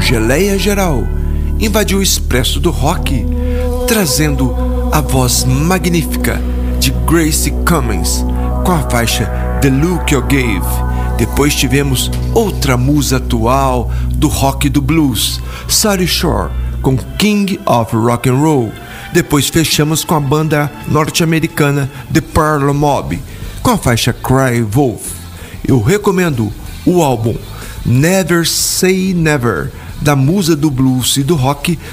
Geleia Geral invadiu o expresso do rock, trazendo a voz magnífica de Gracie Cummings com a faixa The Look You Gave. Depois tivemos outra musa atual do rock e do blues, Sadie Shore, com King of Rock and Roll. Depois fechamos com a banda norte-americana The Parlo Mob, com a faixa Cry Wolf. Eu recomendo o álbum Never Say Never, da musa do blues e do rock